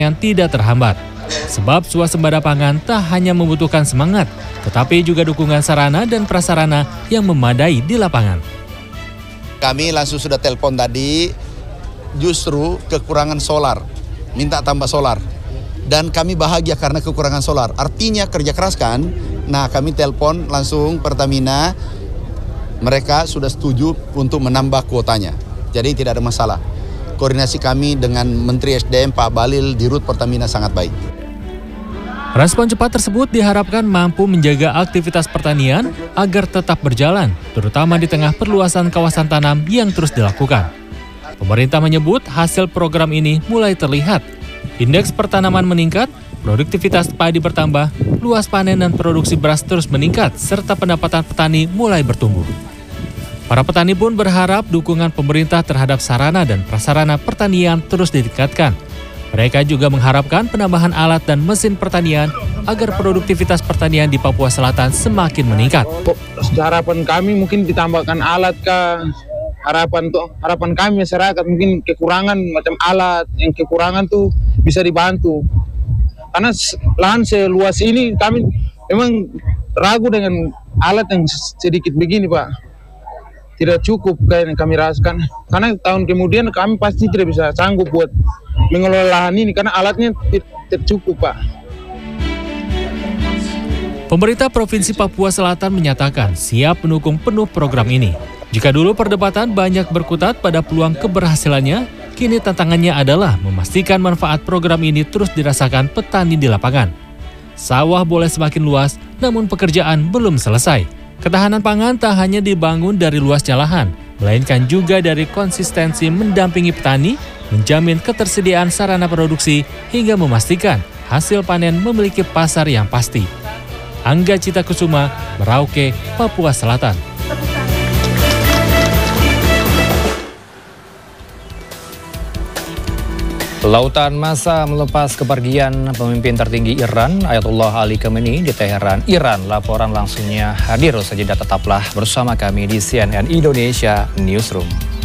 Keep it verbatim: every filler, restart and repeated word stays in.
yang tidak terhambat. Sebab swasembada pangan tak hanya membutuhkan semangat, tetapi juga dukungan sarana dan prasarana yang memadai di lapangan. Kami langsung sudah telepon tadi, justru kekurangan solar, minta tambah solar. Dan kami bahagia karena kekurangan solar. Artinya kerja keras kan, nah kami telepon langsung Pertamina, mereka sudah setuju untuk menambah kuotanya. Jadi tidak ada masalah. Koordinasi kami dengan Menteri S D M Pak Balil di Rut Pertamina sangat baik. Respon cepat tersebut diharapkan mampu menjaga aktivitas pertanian agar tetap berjalan, terutama di tengah perluasan kawasan tanam yang terus dilakukan. Pemerintah menyebut hasil program ini mulai terlihat. Indeks pertanaman meningkat, produktivitas padi bertambah, luas panen dan produksi beras terus meningkat, serta pendapatan petani mulai bertumbuh. Para petani pun berharap dukungan pemerintah terhadap sarana dan prasarana pertanian terus ditingkatkan. Mereka juga mengharapkan penambahan alat dan mesin pertanian agar produktivitas pertanian di Papua Selatan semakin meningkat. Harapan kami mungkin ditambahkan alat kah? Harapan tuh harapan kami masyarakat mungkin kekurangan macam alat yang kekurangan tuh bisa dibantu. Karena lahan seluas ini kami memang ragu dengan alat yang sedikit begini, Pak. Tidak cukup kayak yang kami rasakan. Karena tahun kemudian kami pasti tidak bisa sanggup buat mengelola lahan ini karena alatnya tidak cukup, Pak. Pemerintah Provinsi Papua Selatan menyatakan siap mendukung penuh program ini. Jika dulu perdebatan banyak berkutat pada peluang keberhasilannya, kini tantangannya adalah memastikan manfaat program ini terus dirasakan petani di lapangan. Sawah boleh semakin luas, namun pekerjaan belum selesai. Ketahanan pangan tak hanya dibangun dari luasnya lahan, melainkan juga dari konsistensi mendampingi petani, menjamin ketersediaan sarana produksi, hingga memastikan hasil panen memiliki pasar yang pasti. Angga Cita Kusuma, Merauke, Papua Selatan. Lautan massa melepas kepergian pemimpin tertinggi Iran, Ayatollah Ali Khamenei di Teheran, Iran. Laporan langsungnya hadir saja, tetaplah bersama kami di C N N Indonesia Newsroom.